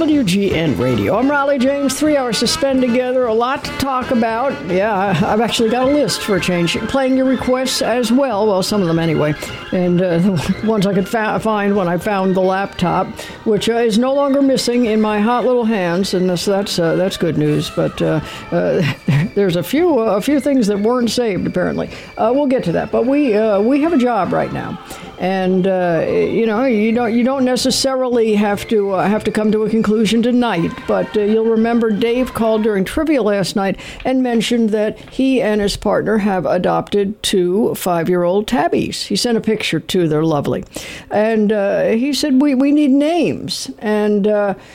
WGN Radio. I'm Raleigh James. 3 hours to spend together. A lot to talk about. Yeah, I've actually got a list for a change. Playing your requests as well. Well, some of them anyway. And the ones I could find when I found the laptop, which is no longer missing in my hot little hands. And that's good news. But there's a few things that weren't saved, apparently. We'll get to that. But we have a job right now. And you don't necessarily have to come to a conclusion tonight, but you'll remember Dave called during trivia last night and mentioned that he and his partner have adopted 2 5-year-old tabbies. He sent a picture too; they're lovely, and he said we need names, and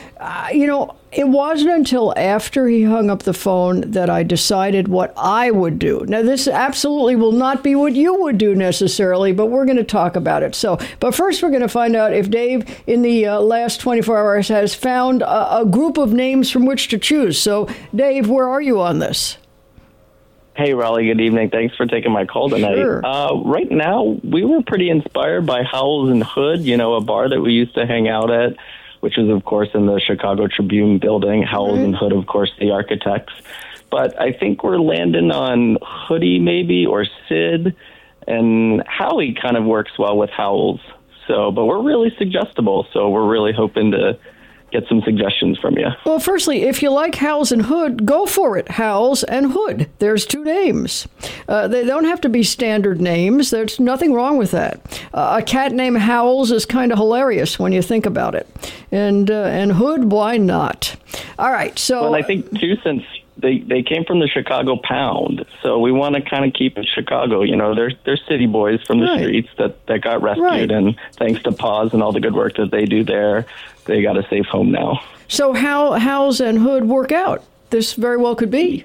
it wasn't until after he hung up the phone that I decided what I would do. Now, this absolutely will not be what you would do necessarily, but we're going to talk about it. But first, we're going to find out if Dave, in the last 24 hours, has found a group of names from which to choose. So, Dave, where are you on this? Hey, Raleigh, good evening. Thanks for taking my call tonight. Sure. Right now, we were pretty inspired by Howells and Hood, a bar that we used to hang out at, which is, of course, in the Chicago Tribune building. Howells and Hood, of course, the architects. But I think we're landing on Hoodie, maybe, or Sid. And Howie kind of works well with Howells. But we're really suggestible, so we're really hoping to get some suggestions from you. Well, firstly, if you like Howells and Hood, go for it. Howells and Hood. There's 2 names. They don't have to be standard names. There's nothing wrong with that. A cat named Howells is kind of hilarious when you think about it. And Hood, why not? All right, so... Well, I think, too, since they came from the Chicago Pound, so we want to kind of keep it Chicago. They're city boys from the streets that got rescued, and thanks to Paws and all the good work that they do there, they got a safe home now. So how Howells and Hood work out? This very well could be.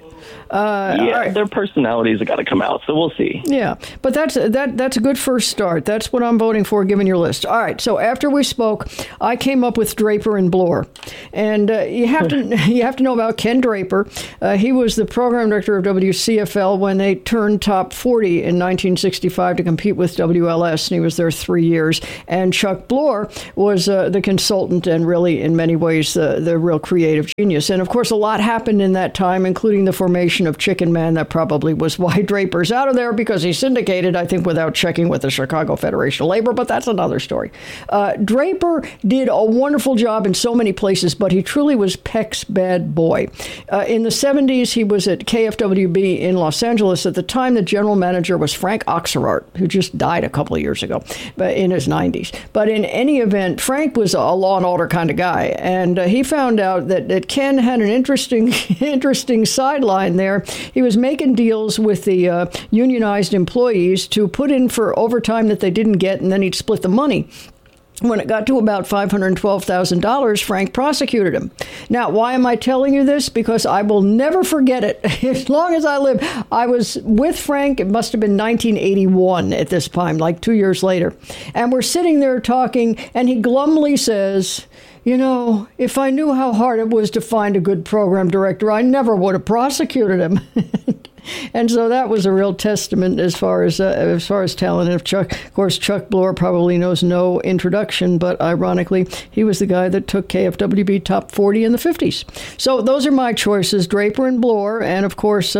Their personalities have got to come out, so we'll see. Yeah, but that's a good first start. That's what I'm voting for, given your list. All right, so after we spoke, I came up with Draper and Bloor. And you have to know about Ken Draper. He was the program director of WCFL when they turned top 40 in 1965 to compete with WLS, and he was there 3 years. And Chuck Bloor was the consultant and really, in many ways, the real creative genius. And, of course, a lot happened in that time, including the formation of Chicken Man. That probably was why Draper's out of there, because he syndicated, I think, without checking with the Chicago Federation of Labor, but that's another story. Draper did a wonderful job in so many places, but he truly was Peck's bad boy. In the 70s, he was at KFWB in Los Angeles. At the time, the general manager was Frank Oxerart, who just died a couple of years ago, but in his 90s. But in any event, Frank was a law and order kind of guy, and he found out that Ken had an interesting sideline there. He was making deals with the unionized employees to put in for overtime that they didn't get, and then he'd split the money. When it got to about $512,000, Frank prosecuted him. Now, why am I telling you this? Because I will never forget it. As long as I live, I was with Frank. It must have been 1981 at this time, like 2 years later. And we're sitting there talking, and he glumly says, if I knew how hard it was to find a good program director, I never would have prosecuted him. And so that was a real testament as far as talent. And of course, Chuck Bloor probably knows no introduction, but ironically, he was the guy that took KFWB top 40 in the 50s. So those are my choices, Draper and Bloor, and of course,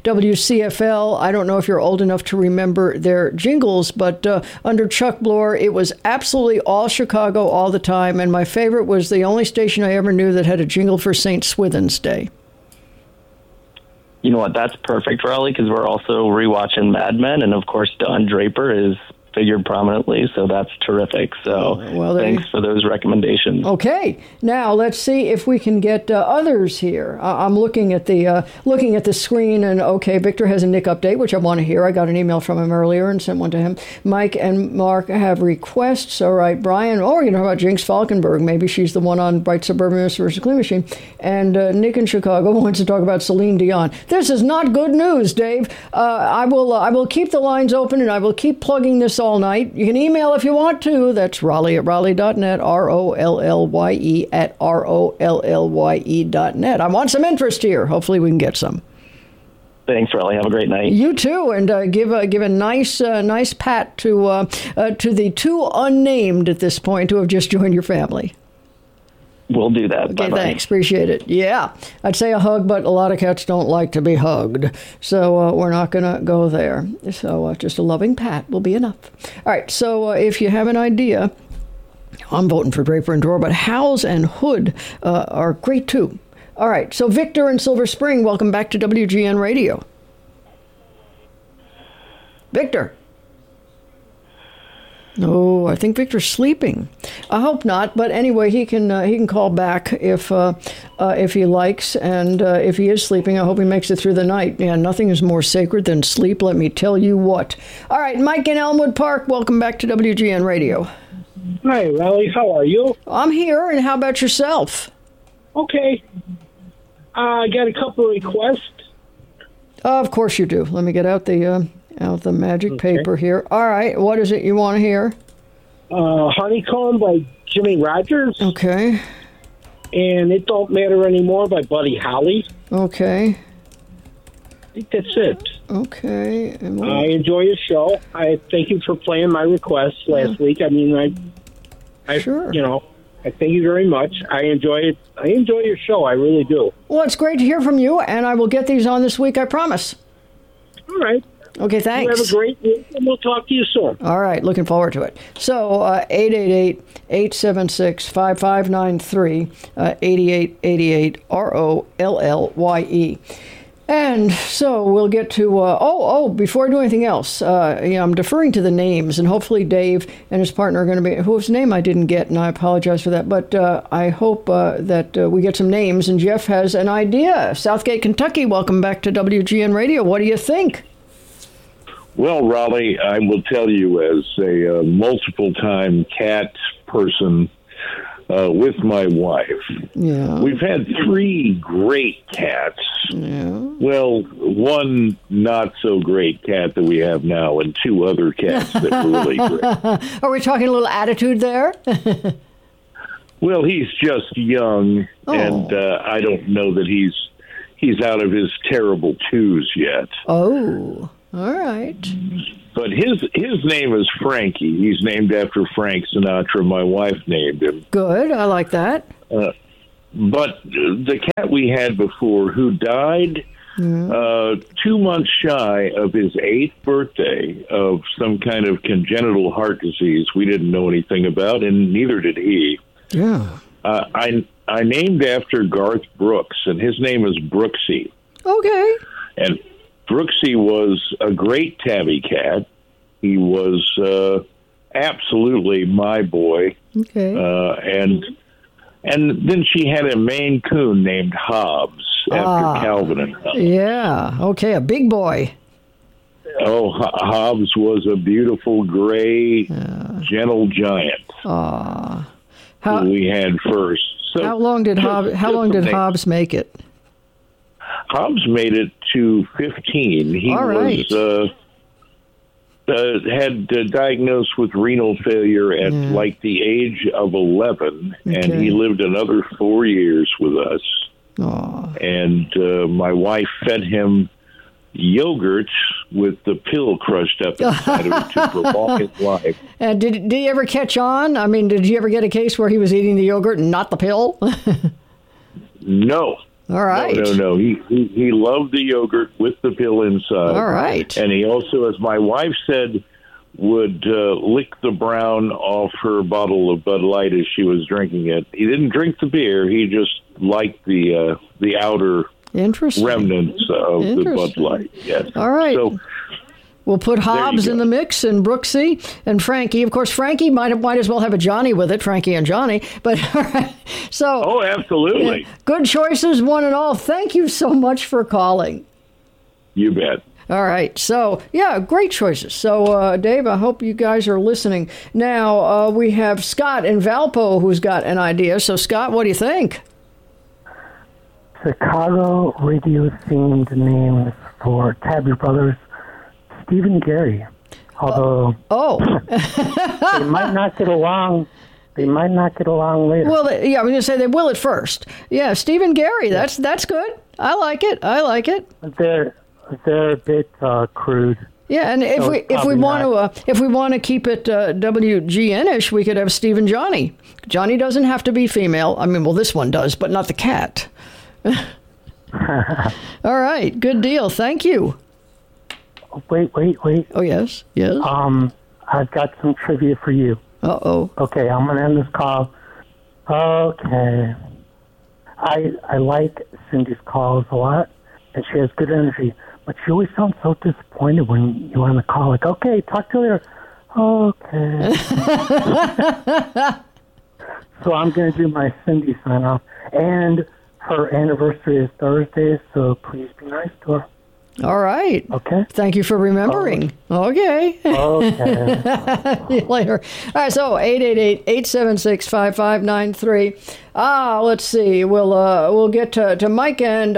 WCFL. I don't know if you're old enough to remember their jingles, but under Chuck Bloor, it was absolutely all Chicago all the time. And my favorite was the only station I ever knew that had a jingle for St. Swithin's Day. You know what? That's perfect, Raleigh, because we're also rewatching Mad Men, and of course, Don Draper is figured prominently, so that's terrific. So thanks for those recommendations. Okay, now let's see if we can get others here. I'm looking at the screen, and okay, Victor has a Nick update, which I want to hear. I got an email from him earlier and sent one to him. Mike and Mark have requests. All right, Brian. Oh, you know about Jinx Falkenberg? Maybe she's the one on Bright Suburban versus Clean Machine. And Nick in Chicago wants to talk about Celine Dion. This is not good news, Dave. I will keep the lines open, and I will keep plugging this all night. You can email if you want to. That's Raleigh at Raleigh.net, ROLLYE at ROLLYE.net. I want some interest here. Hopefully we can get some. Thanks, Raleigh. Have a great night. You too, and give a nice pat to the 2 unnamed at this point who have just joined your family. We'll do that. Okay, Bye-bye. thanks. Appreciate it. Yeah, I'd say a hug, but a lot of cats don't like to be hugged. So we're not going to go there. So just a loving pat will be enough. All right, so if you have an idea, I'm voting for Draper and Drawer, but Howes and Hood are great too. All right, so Victor in Silver Spring, welcome back to WGN Radio. Victor. Oh, I think Victor's sleeping. I hope not, but anyway, he can call back if he likes, and if he is sleeping, I hope he makes it through the night. Yeah, nothing is more sacred than sleep. Let me tell you what. All right, Mike in Elmwood Park, welcome back to WGN Radio. Hi, Raleigh. How are you? I'm here, and how about yourself? Okay. I got a couple of requests. Of course you do. Let me get out the magic paper here. All right, what is it you want to hear? Honeycomb by Jimmy Rogers. Okay. And It Don't Matter Anymore by Buddy Holly. Okay. I think that's it. Okay. I enjoy your show. I thank you for playing my request last week. I mean, I sure. I thank you very much. I enjoy it. I enjoy your show. I really do. Well, it's great to hear from you, and I will get these on this week, I promise. All right. Okay, thanks. You have a great week, and we'll talk to you soon. All right, looking forward to it. So, 888-876-5593, 8888, ROLLYE. And so we'll get to, before I do anything else, I'm deferring to the names, and hopefully Dave and his partner are going to be, whose name I didn't get, and I apologize for that, but I hope that we get some names, and Jeff has an idea. Southgate, Kentucky, welcome back to WGN Radio. What do you think? Well, Raleigh, I will tell you, as a multiple-time cat person with my wife, we've had 3 great cats. Yeah. Well, one not-so-great cat that we have now, and 2 other cats that were really great. Are we talking a little attitude there? Well, he's just young, and I don't know that he's out of his terrible twos yet. Oh, all right. But his name is Frankie. He's named after Frank Sinatra. My wife named him. Good. I like that. But the cat we had before, who died 2 months shy of his 8th birthday of some kind of congenital heart disease we didn't know anything about, and neither did he. Yeah. I named after Garth Brooks, and his name is Brooksy. Okay. And Brooksy was a great tabby cat. He was absolutely my boy. Okay. And then she had a Maine Coon named Hobbs after Calvin and Hobbes. Yeah. Okay, a big boy. Oh, Hobbs was a beautiful gray, gentle giant. Who we had first. So how long did Hobbs make it? Hobbs made it to 15. He was had diagnosed with renal failure at like the age of 11, and he lived another 4 years with us. And my wife fed him yogurt with the pill crushed up inside of it to prolong his life. And did he ever catch on? I mean, did you ever get a case where he was eating the yogurt and not the pill? No. All right. No. He loved the yogurt with the pill inside. All right. And he also, as my wife said, would lick the brown off her bottle of Bud Light as she was drinking it. He didn't drink the beer. He just liked the outer remnants of the Bud Light. Yes. All right. So we'll put Hobbs in the mix, and Brooksy and Frankie. Of course, Frankie might as well have a Johnny with it, Frankie and Johnny. But all right. So. Oh, absolutely. Yeah, good choices, one and all. Thank you so much for calling. You bet. All right. So, yeah, great choices. So, Dave, I hope you guys are listening. Now, we have Scott in Valpo who's got an idea. So, Scott, what do you think? Chicago radio-themed names for Tabby Brothers, Steve and Gary. Although they might not get along. They might not get along later. Well, I was going to say they will at first. Yeah, Steve and Gary. That's good. I like it. They're a bit crude. Yeah, and if we want to keep it WGN-ish, we could have Steve and Johnny. Johnny doesn't have to be female. I mean, well, this one does, but not the cat. All right, good deal. Thank you. Wait. Oh, yes. I've got some trivia for you. Uh-oh. Okay, I'm going to end this call. Okay. I like Cindy's calls a lot, and she has good energy, but she always sounds so disappointed when you're on the call. Like, okay, talk to you later. Okay. So I'm going to do my Cindy sign-off, and her anniversary is Thursday, so please be nice to her. All right. Okay. Thank you for remembering. Okay. Okay. See you later. All right, so 888-876-5593. Let's see. We'll get to Mike and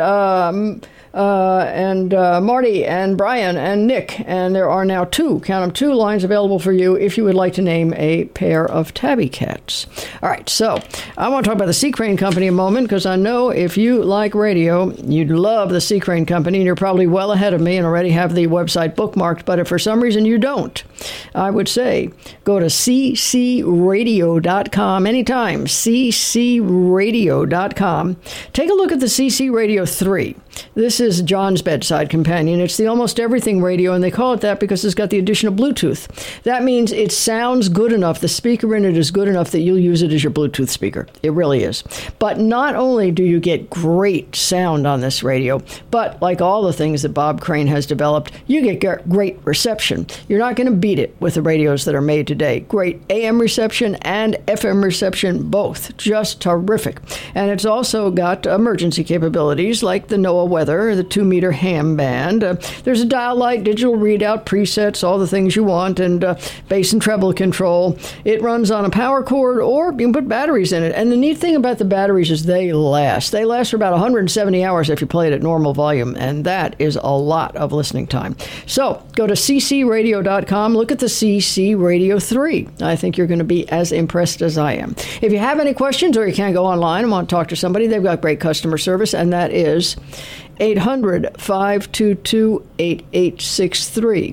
Marty and Brian and Nick, and there are now two lines available for you if you would like to name a pair of tabby cats. All right, so I want to talk about the Sea Crane Company a moment, because I know if you like radio, you'd love the Sea Crane Company, and you're probably well ahead of me and already have the website bookmarked, but if for some reason you don't, I would say go to ccradio.com anytime, ccradio.com. Take a look at the CC Radio 3. This is John's bedside companion. It's the almost everything radio, and they call it that because it's got the addition of Bluetooth. That means it sounds good enough. The speaker in it is good enough that you'll use it as your Bluetooth speaker. It really is. But not only do you get great sound on this radio, but like all the things that Bob Crane has developed, you get great reception. You're not going to beat it with the radios that are made today. Great AM reception and FM reception, both. Just terrific. And it's also got emergency capabilities like the NOAA weather, the 2-meter ham band. There's a dial light, digital readout, presets, all the things you want, and bass and treble control. It runs on a power cord, or you can put batteries in it. And the neat thing about the batteries is they last. They last for about 170 hours if you play it at normal volume, and that is a lot of listening time. So go to ccradio.com, look at the CC Radio 3. I think you're going to be as impressed as I am. If you have any questions or you can't go online and want to talk to somebody, they've got great customer service, and that is 800-522-8863.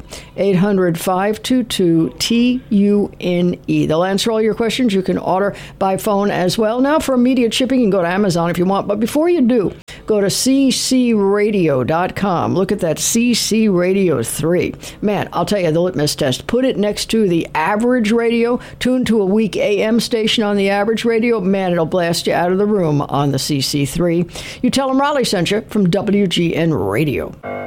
800-522-TUNE. They'll answer all your questions. You can order by phone as well. Now for immediate shipping, you can go to Amazon if you want. But before you do, go to ccradio.com. Look at that CC Radio 3. Man, I'll tell you, the litmus test. Put it next to the average radio. Tune to a weak AM station on the average radio. Man, it'll blast you out of the room on the CC3. You tell them Raleigh sent you from WGN Radio.